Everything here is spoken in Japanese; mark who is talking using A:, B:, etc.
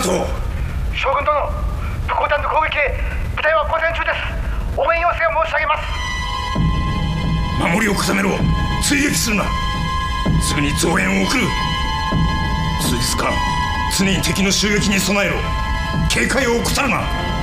A: と。
B: 将軍殿、武甲団の攻撃で部隊は交戦中です。応援要請を申し上げます。
A: 守りを固めろ。追撃するな。すぐに増援を送る。数日間常に敵の襲撃に備えろ。警戒を怠るな。